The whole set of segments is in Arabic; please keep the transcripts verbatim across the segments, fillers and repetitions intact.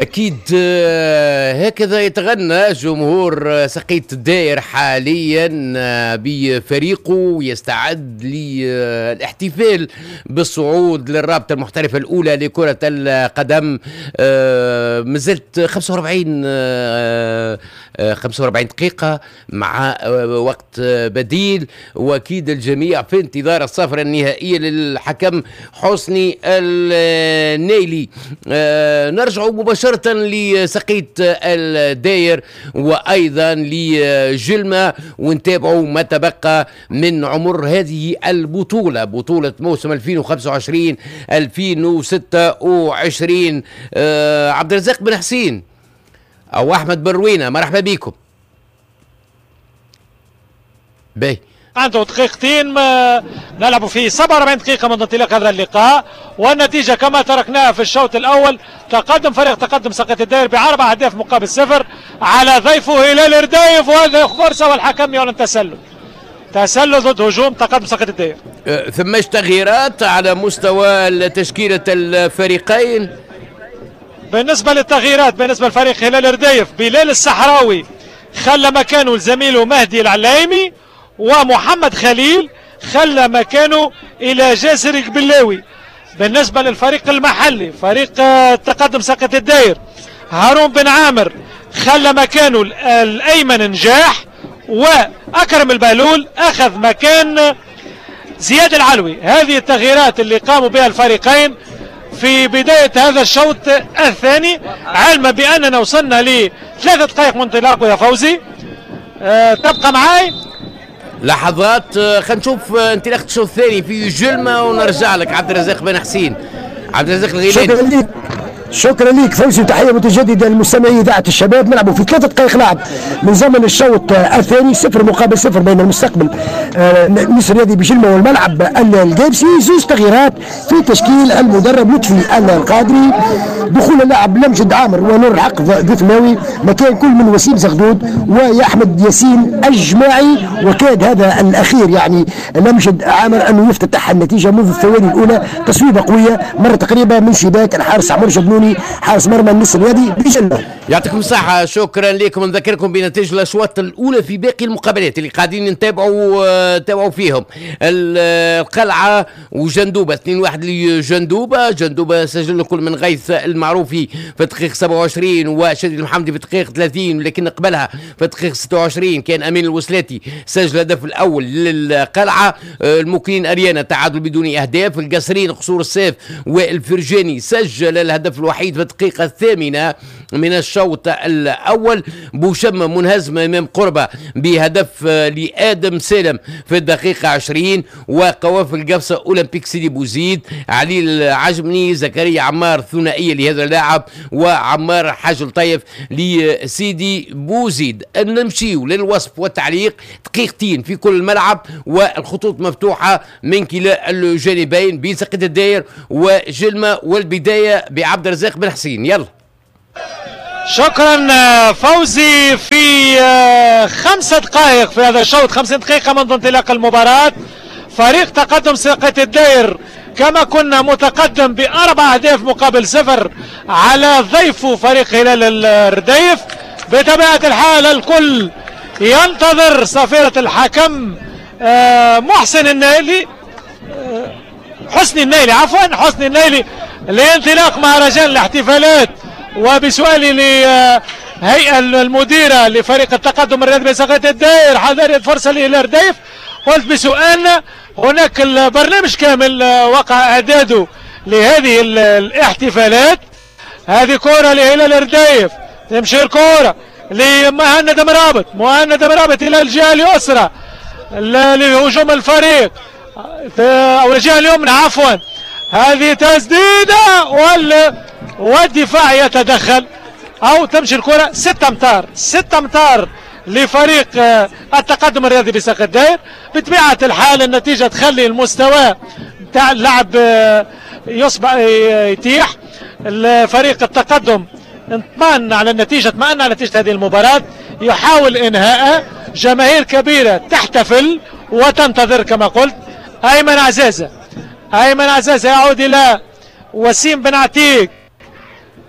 أكيد هكذا يتغنى جمهور سقية الداير حاليا بفريقه ويستعد للاحتفال بالصعود للرابطة المحترفة الأولى لكرة القدم. مازلت خمسة وأربعين خمسة وأربعين دقيقة مع وقت بديل، وأكيد الجميع في انتظار الصفرة النهائية للحكم حسني النيلي. نرجع مباشرة لسقية الداير وأيضا لجلمة ونتابعوا ما تبقى من عمر هذه البطولة، بطولة موسم ألفين وخمسة وعشرين ألفين وستة وعشرين. آه عبد الرزاق بن حسين أو أحمد بن روينة، مرحبا بكم. باي عنده دقيقتين ما نلعب في سبعة وأربعين دقيقة من انطلاق هذا اللقاء، والنتيجة كما تركناها في الشوط الأول، تقدم فريق تقدم سقية الداير بأربع أهداف مقابل صفر على ضيفه هلال الردايف، وهذه فرصة والحكم يعلن تسلل تسلل ضد هجوم تقدم سقية الداير. أه ثماش تغييرات على مستوى تشكيلة الفريقين. بالنسبة للتغييرات بالنسبة لفريق هلال الردايف، بلال الصحراوي خلى مكانه زميله مهدي العلايمي، ومحمد خليل خلى مكانه الى جاسر القبلاوي. بالنسبه للفريق المحلي فريق تقدم سقية الداير، هارون بن عامر خلى مكانه الايمن نجاح، واكرم البهلول اخذ مكان زياد العلوي. هذه التغييرات اللي قاموا بها الفريقين في بدايه هذا الشوط الثاني، علما باننا وصلنا لثلاثه دقائق من انطلاقه. يا فوزي أه تبقى معاي لحظات، خلينا نشوف انطلاقة الشوط الثاني في جلمة ونرجع لك عبد الرزاق بن حسين. عبد الرزاق الغيلاني. شكرا لك شكرا لك فوزي، وتحيه متجدده للمستمعين اذاعه الشباب. نلعبوا في ثلاثه دقائق لعب من زمن الشوط الثاني، صفر مقابل صفر بين المستقبل مصر الرياضي بجلمه والملعب القابسي. زوج تغييرات في تشكيل المدرب لطفي القادري، دخول اللاعب لمجد عامر ونور الحق ذثماوي مكان كل من وسيم زغدود ويحمد ياسين الجماعي، وكاد هذا الاخير يعني لمجد عامر انه يفتتح النتيجه منذ الثواني الاولى. تصويبه قويه مره تقريبا من شباك الحارس عمر جبنوني حارس مرمى النصر الرياضي بجلة. يعطيكم الصحة، شكرا لكم. نذكركم بنتائج الأشواط الأولى في باقي المقابلات اللي قاعدين نتابعوا تابعوا فيهم. القلعة وجندوبة اثنين واحد لجندوبة. جندوبة سجل كل من غيث المعروفي في الدقيقة سبعة وعشرين وشادي المحمدي في الدقيقة ثلاثين، لكن قبلها في الدقيقة ستة وعشرين كان أمين الوسلاتي سجل الهدف الأول للقلعة. الموكلين أريانا تعادل بدون أهداف. القصرين قصور السيف والفرجاني سجل الهدف الوحيد في الدقيقة الثامنة من الشوط الأول. بوشمة منهزمة أمام قربة بهدف لآدم سالم في الدقيقة عشرين. وقوافل قفصة أولمبيك سيدي بوزيد، علي العجمني زكريا عمار ثنائية لهذا اللاعب، وعمار حاج الطيف لسيدي بوزيد. نمشيو للوصف والتعليق، دقيقتين في كل الملعب والخطوط مفتوحة من كلا الجانبين بين سقية الداير وجلمة، والبداية بعبد الرزاق بن حسين. يلا. شكرا فوزي. في خمسة دقائق في هذا الشوط، خمسين دقيقة منذ انطلاق المباراة، فريق تقدم سقية الداير كما كنا متقدم بأربع أهداف مقابل صفر على ضيفه فريق هلال الردايف. بطبيعة الحال الكل ينتظر صفيرة الحكم محسن النيلي حسني النيلي عفوا حسني النيلي لانطلاق مهرجان الاحتفالات. وبسؤالي لهيئة المديرة لفريق التقدم الرياضي بسقية الداير حضرت فرصة للردايف، قلت بسؤالنا هناك البرنامج كامل وقع إعداده لهذه الاحتفالات. هذه كرة لهلال الردايف، تمشي الكرة لمهند مرابط، مهند مرابط إلى الجهة اليسرى لهجوم الفريق أو الجهة اليمنى عفوا. هذه تسديدة وال والدفاع يتدخل، او تمشي الكرة ستة امتار ستة امتار لفريق التقدم الرياضي بسقية الداير. بطبيعة الحال النتيجة تخلي المستوى تاع اللعب يصبح يتيح. الفريق التقدم اطمأن على النتيجة اطمأن على نتيجة هذه المباراة، يحاول انهائها. جماهير كبيرة تحتفل وتنتظر كما قلت. ايمن عزازة ايمن عزازة يعود الى وسيم بن عتيق،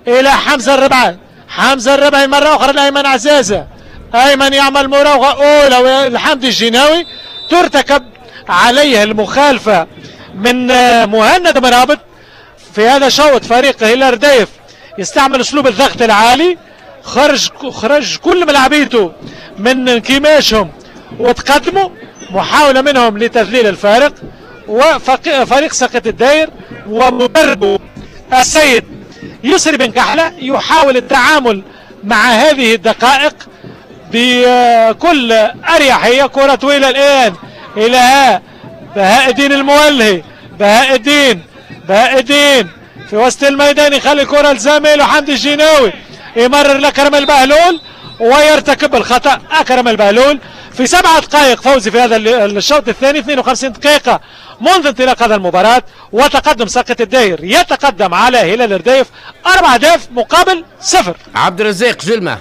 الى حمزه الربعي. حمزه الربعي مره اخرى لايمن عزازه. ايمن يعمل مراوغه اولى لحمدي الجناوي، ترتكب عليه المخالفه من مهند مرابط. في هذا شوط فريق هلال رديف يستعمل اسلوب الضغط العالي، خرج خرج كل ملاعبيته من انكماشهم وتقدموا، محاوله منهم لتذليل الفارق. وفريق ساقط الداير ومدربه السيد يسري بن كحله يحاول التعامل مع هذه الدقائق بكل اريحيه. كره طويله الان الى بهاء الدين المولهي. بهاء الدين بهاء الدين في وسط الميدان يخلي الكره لزميله حمدي الجناوي، يمرر لاكرم البهلول ويرتكب الخطا اكرم البهلول. في سبع دقائق فوزي في هذا الشوط الثاني، اثنين وخمسين دقيقه منذ انطلاق هذا المباراه، وتقدم ساقط الداير يتقدم على هلال رديف اربع اهداف مقابل صفر. عبد الرزاق جلمه.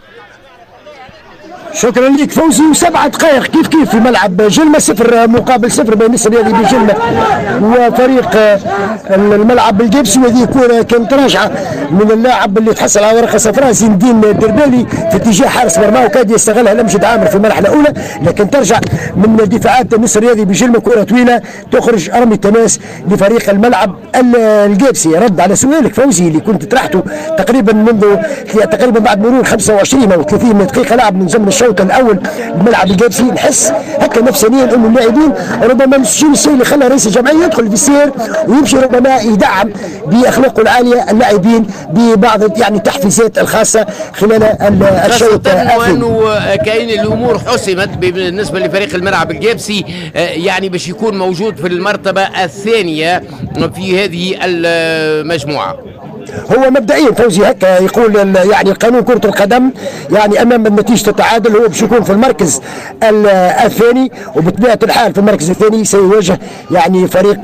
شكرا لك فوزي. وسبع دقائق كيف كيف في ملعب جلمه، صفر مقابل صفر بين النصر الرياضي بجلمه وفريق الملعب الجبسي. وهذه كره كانت راجعه من اللاعب اللي تحصل على ورقه صفراء زين الدين الدربالي في اتجاه حارس مرماه، وكاد يستغلها لمجد عامر في المرحله الاولى، لكن ترجع من دفاعات النصر الرياضي بجلمه. كره طويله تخرج رمي تماس لفريق الملعب الجبسي. رد على سؤالك فوزي اللي كنت طرحته تقريبا منذ تقريبا بعد مرور خمسة وعشرين او ثلاثين دقيقه لعب من زمن الشوط الاول الملعب الجبسي. نحس هكا نفسانيا انه اللاعبين ربما الشيء الشيء اللي خلى رئيس الجمعيه يدخل في السير ويمشي ربما يدعم باخلاقه العاليه اللاعبين ببعض يعني التحفيزات الخاصه خلال الشوط الثاني. وانه كاين الامور حسمت بالنسبه لفريق الملعب الجبسي، يعني باش يكون موجود في المرتبه الثانيه في هذه المجموعه. هو مبدئيا فوزي هكا يقول يعني قانون كرة القدم، يعني امام نتيجة التعادل هو باش يكون في المركز الثاني، وبطبيعة الحال في المركز الثاني سيواجه يعني فريق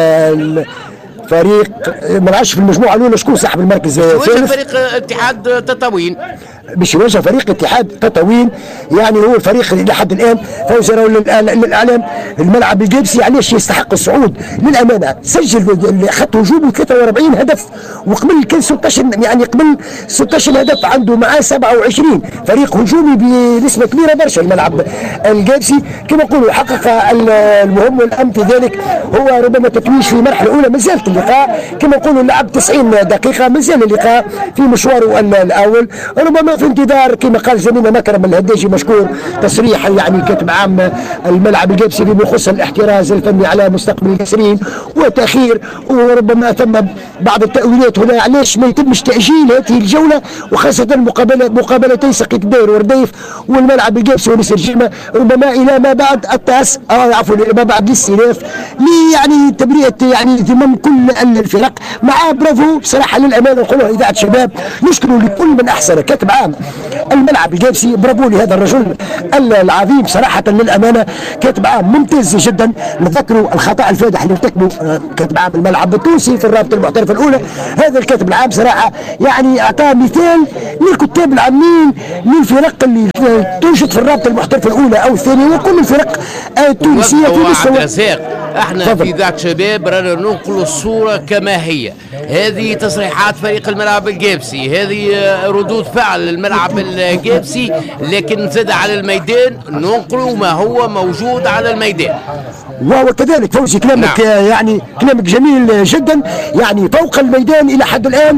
فريق ما نعرفش في المجموعة الأولى شكون صاحب المركز الثالث. فريق اتحاد تطاوين باش يواجه فريق اتحاد تطاوين، يعني هو الفريق اللي لحد الان فوز للاعلام الملعب الجبسي علاش يستحق الصعود للامانه. سجل خط هجومي ثلاثة وأربعين هدف، وقبل كان ستة عشر يعني قبل ستة عشر هدف عنده معاه سبعة وعشرين. فريق هجومي بنسبه كبيره برشا الملعب الجبسي. كما نقولوا حقق المهم، والأهم في ذلك هو ربما تتويج في المرحله الاولى. ما زالت اللقاء كما نقولوا لعب تسعين دقيقه، ما زال اللقاء في مشواره الاول، ربما في انتظار كما قال زميلنا مكرم الهداجي مشكور تصريح يعني كاتب عام الملعب الجبسي فيما يخص الاحتراز الفني على مستقبل الكسرين وتاخير، وربما ثم بعض التاويلات هنا علاش ما يتمش تاجيل هذه الجوله، وخاصه مقابله مقابلتي ساقط الداير ورديف والملعب الجبسي ونسر جيمه، ربما الى ما بعد التاس اه عفوا الى ما بعد الاستئناف لي يعني تبرئه يعني ذمم كل الفرق. مع برافو بصراحه للامانه نقولوا اذاعه شباب نشكروا لكل من احسن كاتب عام الملعب الجبسي، برافو لهذا الرجل العظيم صراحه للامانه، كاتب عام ممتاز جدا. نذكروا الخطا الفادح اللي ارتكبه كاتب عام الملعب التونسي في الرابطه المحترفه الاولى. هذا الكاتب العام صراحه يعني اعطاه مثال للكتاب العامين للفرق اللي توجد في الرابطه المحترفه الاولى او الثانيه وكل الفرق التونسيه في مستوى. احنا فضل. في ذات شباب رانا ننقل الصوره كما هي. هذه تصريحات فريق الملعب الجبسي، هذه ردود فعل الملعب الجبسي، لكن زاد على الميدان ننقل ما هو موجود على الميدان. وهو كذلك فوزي كلامك نعم. يعني كلامك جميل جدا. يعني فوق الميدان الى حد الان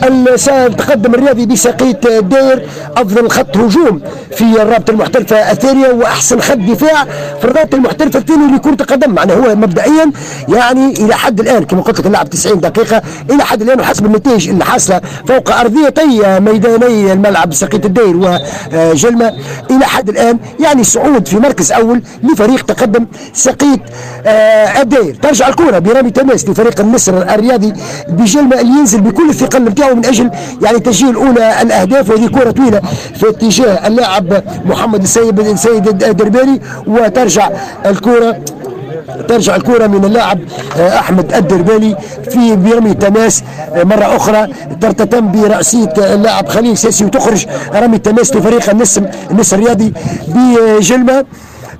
سيتقدم الرياضي بساقيط الداير افضل خط هجوم في الرابطه المحترفه الثانيه واحسن خط دفاع في الرابطه المحترفه الثانيه لكره القدم. معناه هو مبدئيا يعني الى حد الان كما قلت لك اللعب تسعين دقيقه الى حد الان، وحسب النتائج اللي حاصله فوق ارضيتي ميداني الملعب ساقيط الداير وجلمه الى حد الان يعني صعود في مركز اول لفريق تقدم ساقيط آه الداير. ترجع الكره برمي تماس لفريق النصر الرياضي بجلمه اللي ينزل بكل الثقل نتاعو من اجل يعني تسجيل اولى الاهداف، وهذه كره طويله في اتجاه اللاعب محمد السيد السيد الدربالي، وترجع الكره ترجع الكرة من اللاعب احمد الدربالي في برمي تماس مرة اخرى ترتتم برأسية اللاعب خليل ساسي، وتخرج رمي تماس لفريق النصر النصر الرياضي بجلمة.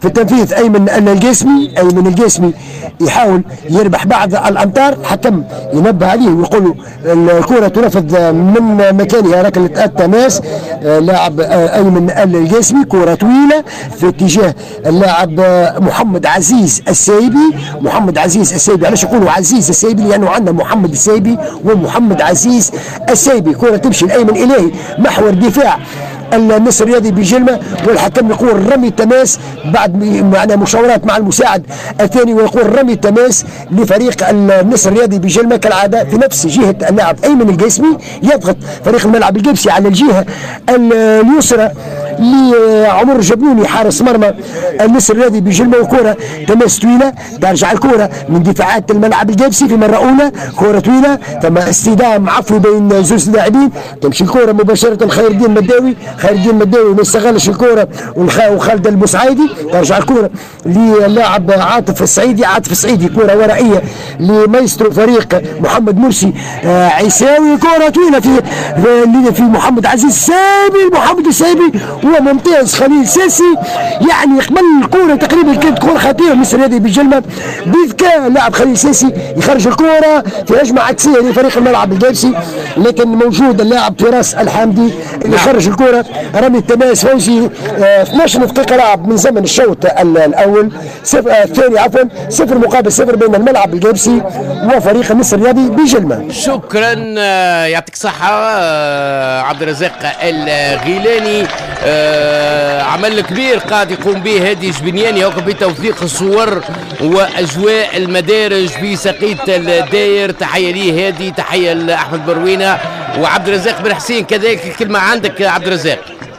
في التنفيذ ايمن القاسمي. ايمن القاسمي يحاول يربح بعض الامتار، حكم ينبه عليه ويقول الكره تنفذ من مكانها ركله التماس. لاعب ايمن القاسمي كره طويله في اتجاه اللاعب محمد عزيز السايبي. محمد عزيز السايبي، علاش يقولوا عزيز السايبي؟ لانه عندنا محمد السايبي ومحمد عزيز السايبي. كره تمشي لايمن الهي محور دفاع النصر الرياضي بجلمه، والحكم يقول رمي التماس بعد معنا مشاورات مع المساعد الثاني، ويقول رمي التماس لفريق النصر الرياضي بجلمه كالعاده في نفس جهه اللاعب ايمن القاسمي. يضغط فريق الملعب القبسي على الجهه اليسرى لعمر جبنوني حارس مرمى النصر الرياضي بجلمه، وكره تماس طويله ترجع الكره من دفاعات الملعب القبسي في مره اولى. كره طويله ثم اصطدام عفوي بين زوج لاعبين، تمشي الكره مباشره خير الدين مداوي. خير الدين مداوي ما استغلش الكره، وخالد البوسعيدي ترجع الكره للاعب عاطف السعيدي. عاطف السعيدي كره ورائيه لمايسترو فريق محمد مرسي آه عيساوي. كره طويله في في, في محمد عزيز السايبي. محمد السايبي هو ممتاز. خليل ساسي يعني قبل الكره تقريبا كانت تكون خطيره مصر هذه بالجلمه، بذكاء لاعب خليل ساسي يخرج الكره في هجمه عكسيه لفريق الملعب القابسي، لكن موجود اللاعب فراس الحامدي اللي خرج الكره. رمي التماس فوزي آه اثناش دقيقه لعب من زمن الشوط الاول آه الثاني عفوا صفر مقابل صفر بين الملعب القابسي وفريق النصر الرياضي بجلمه. شكرا يعطيك الصحه عبد الرزاق الغيلاني. آه عمل كبير قاعد يقوم به هادي جبنياني هوك بتوثيق الصور واجواء المدارج في سقيت الداير. تحيه ليه هادي، تحيه لاحمد بروينه وعبد الرزاق بن حسين. كذلك الكلمه عندك عبد الرزاق.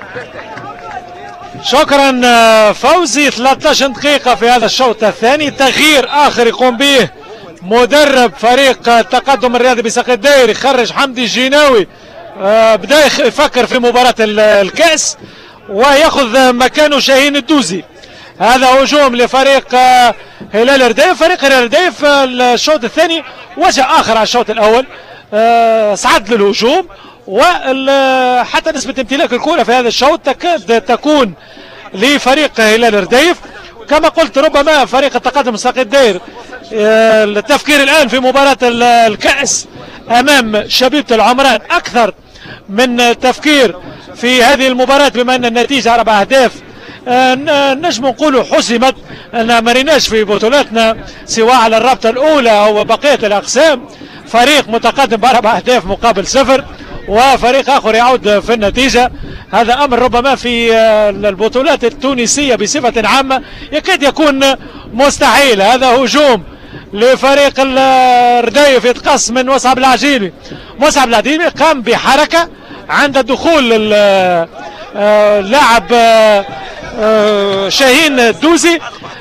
شكرا فوزي. ثلاثة عشر دقيقه في هذا الشوط الثاني. تغيير اخر يقوم به مدرب فريق التقدم الرياضي بسقيت الداير، يخرج حمدي الجيناوي. آه بدا يفكر في مباراة الكأس ويأخذ مكانه شاهين الدوزي. هذا هجوم لفريق آه هلال الرديف. فريق هلال الرديف الشوط الثاني وجه آخر على الشوط الأول، آه صعد للهجوم، وحتى نسبة امتلاك الكرة في هذا الشوط تكاد تكون لفريق هلال الرديف. كما قلت ربما فريق التقدم ساقي الداير آه التفكير الآن في مباراة الكأس أمام شبيبة العمران أكثر من تفكير في هذه المباراة، بما أن النتيجة أربع أهداف. نجم نقولوا حسمت، أن ما ريناش في بطولاتنا سواء على الرابطة الأولى أو بقية الأقسام فريق متقدم بأربع أهداف مقابل صفر وفريق آخر يعود في النتيجة. هذا أمر ربما في البطولات التونسية بصفة عامة يكاد يكون مستحيل. هذا هجوم لفريق الرديف يتقص من مصعب العجيبي. مصعب العجيبي قام بحركة عند دخول اللاعب شاهين الدوزي،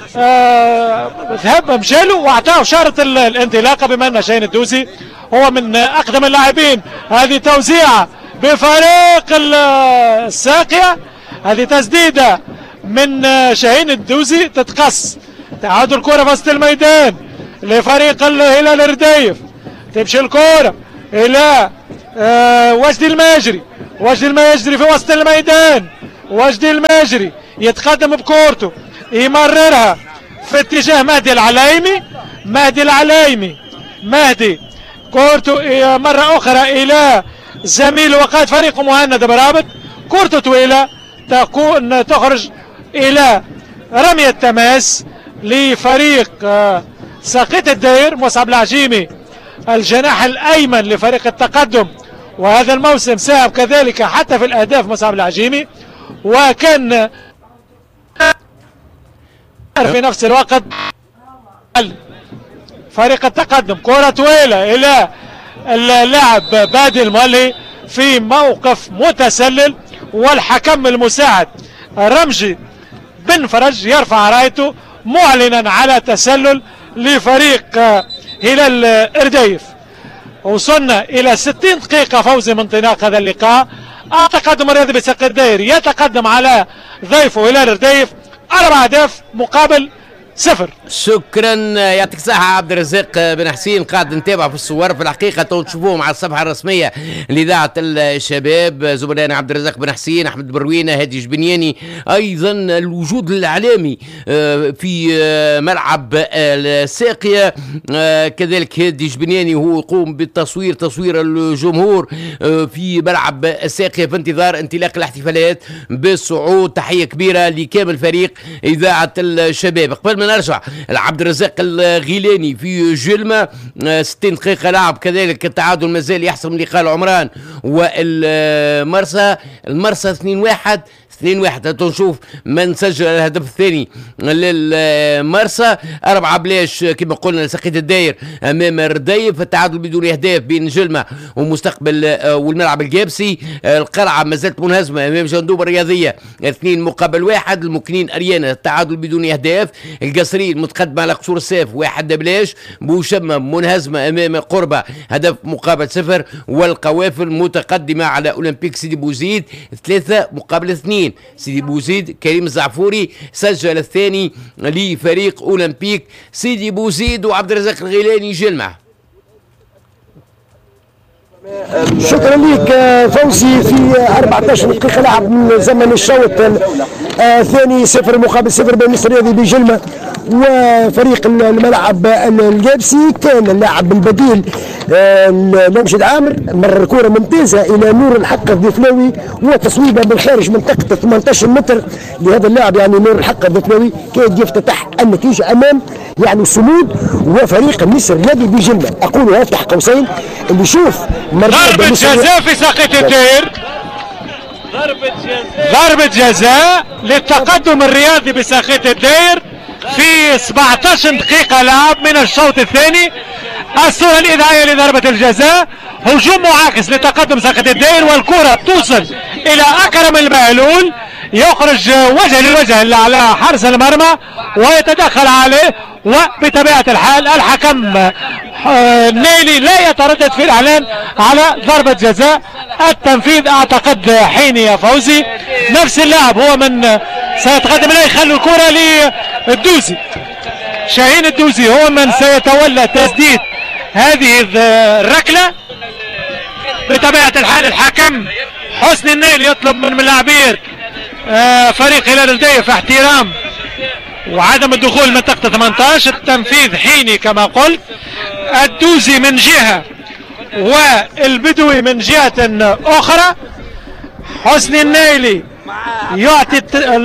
ذهب مشاله واعطاه شارة الانطلاقة، بما ان شاهين الدوزي هو من اقدم اللاعبين. هذه توزيعة بفريق الساقية، هذه تسديدة من شاهين الدوزي تتقص. تعود الكرة في وسط الميدان لفريق الهلال الرديف. تمشي الكرة الى آه وجدي الماجري. وجدي الماجري في وسط الميدان. وجدي الماجري يتقدم بكورته، يمررها في اتجاه مهدي العلايمي. مهدي العلايمي مهدي كورته مرة أخرى إلى زميل وقائد فريقه مهند برابط. كورته طويلة تكون تخرج إلى رمية تماس لفريق آه ساقيت الداير. مصعب العجيمي الجناح الأيمن لفريق التقدم، وهذا الموسم ساهم كذلك حتى في الأهداف مصعب العجيمي، وكان في نفس الوقت فريق التقدم. كرة طويلة إلى اللاعب بادي المولي في موقف متسلل، والحكم المساعد رمجي بن فرج يرفع رايته معلنا على تسلل لفريق هلال ارديف. وصلنا الى ستين دقيقة فوزي من انطلاق هذا اللقاء. التقدم الرياضي بساقيت الداير يتقدم على ضيفه هلال ارديف اربع اهداف مقابل صفر. شكرا يعطيك الصحة عبد الرزاق بن حسين، قاعد نتابع في الصور في الحقيقة تشوفوهم على الصفحة الرسمية لإذاعة الشباب، زملائنا عبد الرزاق بن حسين، أحمد بروينة، هادي جبنياني، أيضا الوجود الإعلامي في ملعب الساقية كذلك هادي جبنياني هو يقوم بالتصوير تصوير الجمهور في ملعب الساقية في انتظار انطلاق الاحتفالات بالصعود. تحية كبيرة لكامل فريق إذاعة الشباب. قبل ما نرجع لعبد الرزاق الغيلاني في جلمة، ستين دقيقة لعب كذلك التعادل مازال يحسم لقاء العمران والمرسى، المرسى اثنين واحد اثنين واحد. تنشوف من سجل الهدف الثاني للمرسى، أربعة بلاش كما قلنا لسقيت الداير أمام الرديف، التعادل بدون أهداف بين جلمة ومستقبل والملعب الجابسي. القلعة ما زالت منهزمة أمام جندوبة الرياضية اثنين مقابل واحد. المكنين أريانا التعادل بدون أهداف. القصرين متقدمة على قصور السيف واحد بلاش. بوشمة منهزمة أمام قربة هدف مقابل صفر. والقوافل متقدمة على أولمبيك سيدي بوزيد ثلاثة مقابل اثنين. سيدي بوزيد كريم الزعفوري سجل الثاني لفريق أولمبيك سيدي بوزيد. وعبد الرزاق الغيلاني جلمة. شكرا لك فوزي. في أربعة عشر دقيقة لعب من زمن الشوط الثاني صفر مقابل صفر بين النصر الرياضي بجلمة وفريق الملعب الجابسي. كان اللاعب البديل لمجد عامر مر كرة ممتازة إلى نور الحق الذفلاوي وتصويبة من خارج منطقة ثمانية عشر متر لهذا اللاعب يعني نور الحق الذفلاوي، كاد يفتتح النتيجة أمام يعني صمود وفريق النصر الذي بجلمة. أقول هذا تحت قوسين اللي يشوف ضربة جزاء في ساقية الدير، ضربة جزاء ضربة جزاء للتقدم الرياضي بساقية الدير في سبعة عشر دقيقة لعب من الشوط الثاني. الصورة الإذاعية لضربة الجزاء، هجوم معاكس لتقدم ساقية الدير والكرة توصل إلى أكرم المهلول، يخرج وجه لوجه على حارس المرمى ويتدخل عليه، وبطبيعة الحال الحكم نيلي لا يتردد في الإعلان على ضربة جزاء. التنفيذ أعتقد حيني يا فوزي، نفس اللاعب هو من سيتقدم إليه، يخلوا الكرة للدوزي، شاهين الدوزي هو من سيتولى تسديد هذه الركلة. بطبيعة الحال الحكم حسني النيل يطلب من لاعبين فريق هلال الرديف احترام وعدم الدخول منطقة ثمانية عشر. التنفيذ حيني كما قلت، الدوزي من جهة والبدوي من جهة أخرى. حسني النيلي يعطي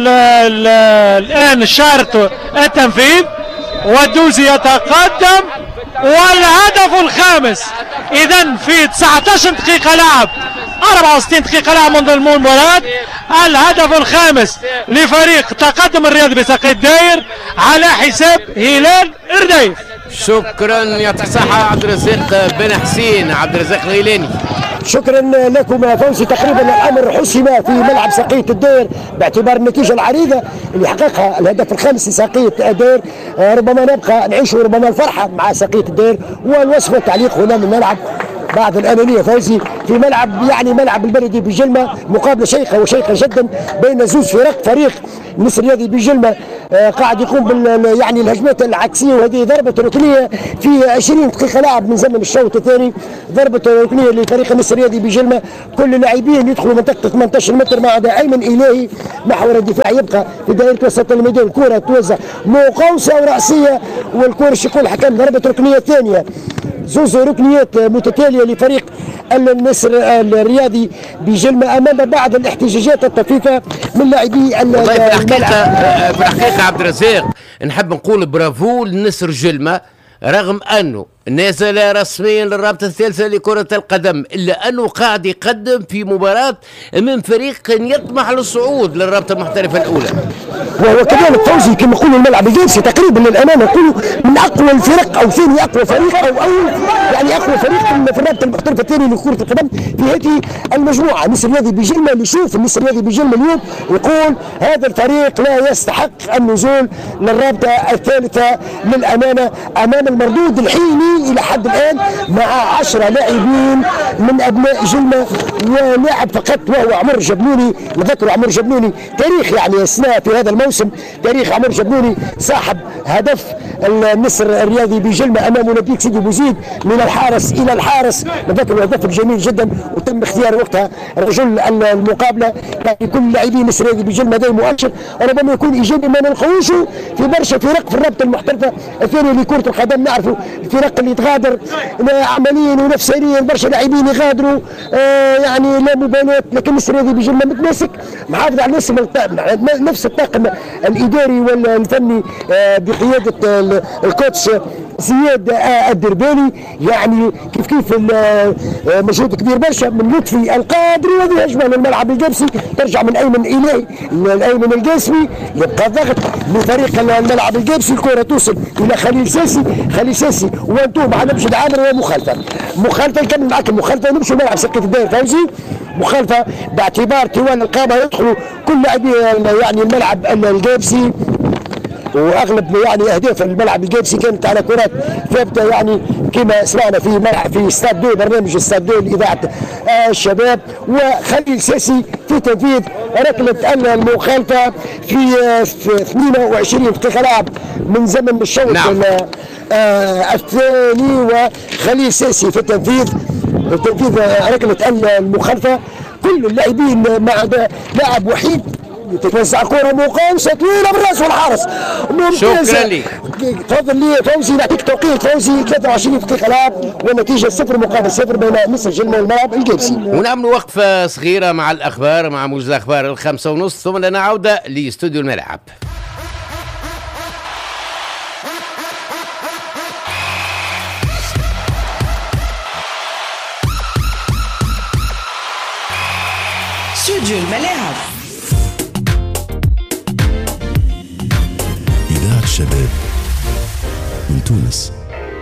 الآن شارة التنفيذ والدوزي يتقدم والهدف الخامس. إذا في تسعة عشر دقيقة لعب، أربعة وستين دقيقة لعب منذ المباراة، الهدف الخامس لفريق تقدم الرياضي بساقية الداير على حساب هلال الرديف. شكرا يعطيك الصحة عبد الرزاق بن حسين. عبد الرزاق الغيلاني. شكرا لكم فوزي. تقريبا الامر حسم في ملعب ساقية الدير باعتبار النتيجه العريضه اللي حققها الهدف الخامس لساقية الدير. ربما نبقى نعيش ربما الفرحه مع ساقية الدير. والوصف والتعليق هنا من الملعب بعد الانانيه فوزي في ملعب يعني ملعب البلدي بجلمه، مقابله شيقه وشيقه جدا بين زوج فرق. فريق النصر الرياضي بجلمه آه قاعد يقوم بال يعني الهجمات العكسيه، وهذه ضربه ركنيه في عشرين دقيقه لعب من زمن الشوط الثاني. ضربه ركنيه لفريق النصر الرياضي بجلمه، كل اللاعبين يدخلوا منطقه ثمانية عشر متر ما عدا ايمن الهي محور الدفاع يبقى في دائره وسط الميدان. الكره توزع مقوسه وراسيه والكره يقول الحكم ضربه ركنيه ثانيه. زوز ركنيات متتاليه لفريق النصر الرياضي بجلمه امام بعض الاحتجاجات الطفيفه من لاعبي الملعب. في الحقيقه في الحقيقه عبد الرزاق نحب نقول برافو للنصر جلمه، رغم انه نزل رسميا للرابطه الثالثه لكره القدم، الا انه قاعد يقدم في مباراه امام فريق كان يطمح للصعود للرابطه المحترفه الاولى. وهو كذلك فوزي كما يقولوا الملعب الجنسي تقريبا للامانه نقولوا من اقوى الفرق او ثاني اقوى فريق او اول يعني اقوى فريق في الرابطه المحترفه الثانيه لكره القدم في هذه المجموعه. النصر الرياضي بجلمه اللي يشوف النصر الرياضي بجلمه اليوم يقول هذا الفريق لا يستحق النزول للرابطه الثالثه للامانه امام المردود الحيني إلى حد الآن مع عشرة لاعبين من أبناء جلمة ولاعب فقط وهو عمر جبنوني. نذكر عمر جبنوني تاريخ يعني السنة في هذا الموسم، تاريخ عمر جبنوني صاحب هدف النصر الرياضي بجلمة أمام أولمبيك سيدي بوزيد من الحارس إلى الحارس. نذكر هدف جميل جدا وتم اختيار وقتها رجل المقابلة. يعني كل لاعبين النصر الرياضي بجلمة هذا مؤشر ربما يكون إيجابي ما نلقوش في برشا فرق في الرابطة المحترفة الثانية لكرة القدم. نعرفوا الفرق اللي تغادر عمليا ونفسيا برشا لاعبين يغادروا آه يعني لا مبالاة، لكن النصر الرياضي بجلمة متماسك محافظ على نفس نفس الطاقم الإداري والفني آه بقيادة الكوتش زياد الدربالي. يعني كيف كيف مجهود كبير برشا من لطفي القادري. وهذه هجمه للملعب الجبسي ترجع من ايمن الهي الايمن القاسمي، يبقى الضغط لفريق الملعب الجبسي. الكره توصل الى خليل ساسي، خليل ساسي وانتو مع نبشد عامر ومخالفه مخالفه نكمل معك المخالفه. نمشوا ملعب سقيف الداير فوزي مخالفه باعتبار طوال القامه يدخلوا كل لاعبي يعني الملعب الجبسي، واغلب يعني اهداف الملعب الجبسي كانت على كرات ثابته يعني كما سمعنا في ملعب في استاد دو برنامج استاد دو لاذاعه الشباب. وخليل ساسي في تنفيذ ركله المخالفه في اثنين وعشرين دقيقه لعب من زمن الشوط نعم. الثاني. وخليل ساسي في التنفيذ تنفيذ ركله المخالفه. كل اللاعبين ما عدا لاعب وحيد تتوزع كرة مقاوسة طويلة بالراس والحارس ممتازة. شكرا لك. تفضل لي فوزي، نعطيك توقيت فوزي ثلاثة وعشرين دقيقة لعب والنتيجة صفر مقابل صفر بين نصر جلمة والملعب الجبسي. ونعملوا وقفة صغيرة مع الأخبار مع موجز أخبار الخمسة ونص ثم لنا عودة لاستوديو الملعب. استوديو الملاعب إذاعة الشباب من تونس.